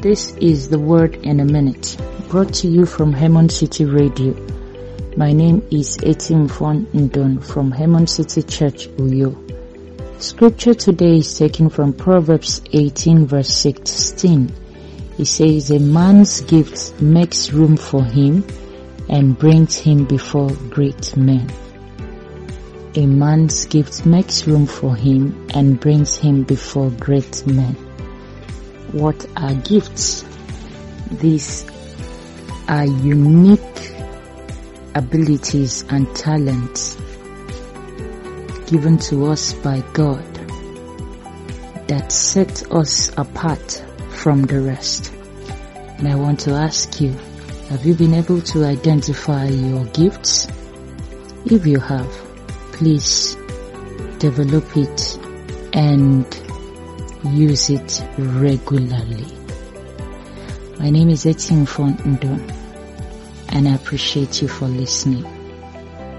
This is the Word in a Minute, brought to you from Hemon City Radio. My name is Etimfon Ndon from Hemon City Church, Uyo. Scripture today is taken from Proverbs 18 verse 16. It says, a man's gift makes room for him and brings him before great men. A man's gift makes room for him and brings him before great men. What are gifts? These are unique abilities and talents given to us by God that set us apart from the rest. And I want to ask you, have you been able to identify your gifts? If you have, please develop it and use it regularly. My name is Etimfon Ndon, and I appreciate you for listening.